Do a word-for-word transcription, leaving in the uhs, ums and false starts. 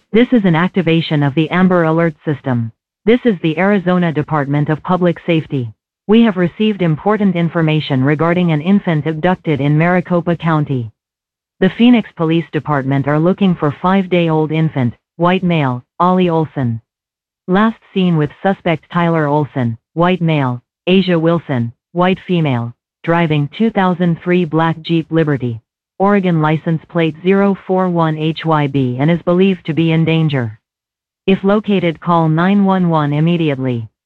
This is an activation of the Amber Alert system. This is the Arizona Department of Public Safety. We have received important information regarding an infant abducted in Maricopa County. The Phoenix Police Department are looking for five-day-old infant, white male, Ollie Olson. Last seen with suspect Tyler Olson, white male, Asia Wilson, white female, driving two thousand three black Jeep Liberty, Oregon license plate zero four one H Y B and is believed to be in danger. If located, call nine one one immediately.